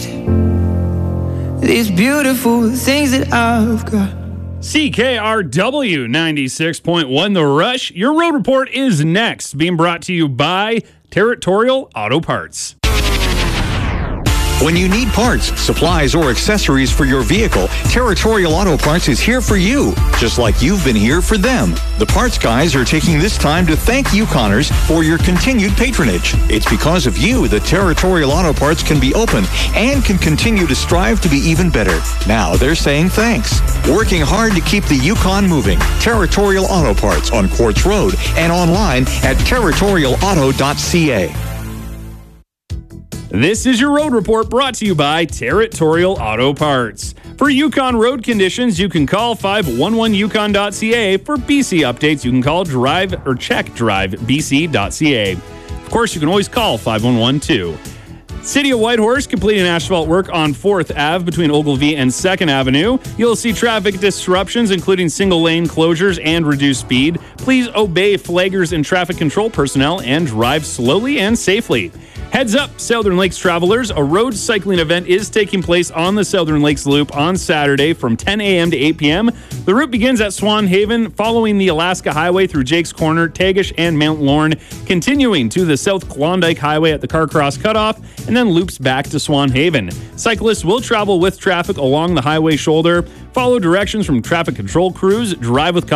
these beautiful things that I've got. CKRW 96.1 The Rush. Your road report is next, being brought to you by Territorial Auto Parts. When you need parts, supplies, or accessories for your vehicle, Territorial Auto Parts is here for you, just like you've been here for them. The parts guys are taking this time to thank Yukoners for your continued patronage. It's because of you that Territorial Auto Parts can be open and can continue to strive to be even better. Now they're saying thanks. Working hard to keep the Yukon moving. Territorial Auto Parts on Quartz Road and online at territorialauto.ca. This is your road report brought to you by Territorial Auto Parts. For Yukon road conditions, you can call 511yukon.ca. For BC updates, you can call drive or check drivebc.ca. Of course, you can always call 511-2. City of Whitehorse completing asphalt work on 4th Ave between Ogilvie and 2nd Avenue. You'll see traffic disruptions, including single-lane closures and reduced speed. Please obey flaggers and traffic control personnel and drive slowly and safely. Heads up, Southern Lakes travelers. A road cycling event is taking place on the Southern Lakes Loop on Saturday from 10 a.m. to 8 p.m. The route begins at Swan Haven, following the Alaska Highway through Jake's Corner, Tagish, and Mount Lorne, continuing to the South Klondike Highway at the Carcross Cutoff, and then loops back to Swan Haven. Cyclists will travel with traffic along the highway shoulder, follow directions from traffic control crews, drive with